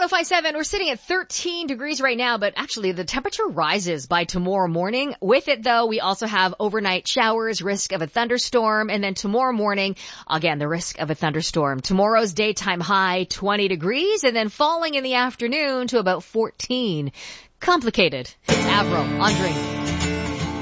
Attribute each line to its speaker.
Speaker 1: 105.7, we're sitting at 13 degrees right now, but actually the temperature rises by tomorrow morning. With it, though, we also have overnight showers, risk of a thunderstorm, and then tomorrow morning, again, the risk of a thunderstorm. Tomorrow's daytime high, 20 degrees, and then falling in the afternoon to about 14. Complicated. It's Avril on Dream.